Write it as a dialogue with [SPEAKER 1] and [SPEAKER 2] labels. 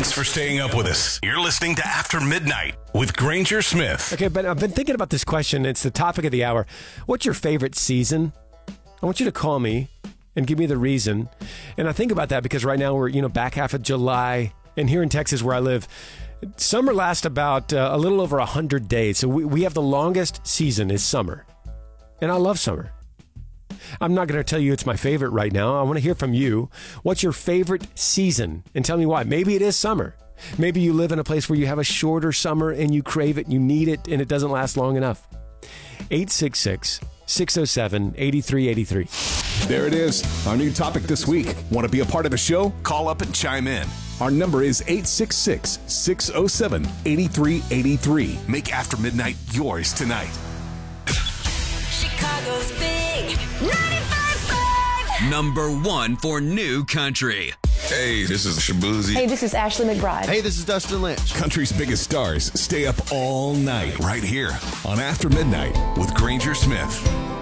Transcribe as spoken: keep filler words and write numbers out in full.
[SPEAKER 1] Thanks for staying up with us. You're listening to After Midnight with Granger Smith.
[SPEAKER 2] Okay, but I've been thinking about this question. It's the topic of the hour. What's your favorite season? I want you to call me and give me the reason. And I think about that because right now we're, you know, back half of July. And here in Texas where I live, summer lasts about uh, a little over one hundred days. So we, we have the longest season is summer. And I love summer. I'm not going to tell you it's my favorite right now. I want to hear from you. What's your favorite season? And tell me why. Maybe it is summer. Maybe you live in a place where you have a shorter summer and you crave it, you need it, and it doesn't last long enough. eight six six, six oh seven, eight three eight three.
[SPEAKER 3] There it is, our new topic this week. Want to be a part of the show?
[SPEAKER 1] Call up and chime in.
[SPEAKER 3] Our number is eight six six, six oh seven, eight three eight three.
[SPEAKER 1] Make After Midnight yours tonight.
[SPEAKER 4] Chicago's big ninety-five point five.
[SPEAKER 5] Number one for new country.
[SPEAKER 6] Hey, this is Shabuzi.
[SPEAKER 7] Hey, this is Ashley McBride.
[SPEAKER 8] Hey, this is Dustin Lynch.
[SPEAKER 3] Country's biggest stars stay up all night
[SPEAKER 1] Right here
[SPEAKER 3] on After Midnight
[SPEAKER 1] with Granger Smith.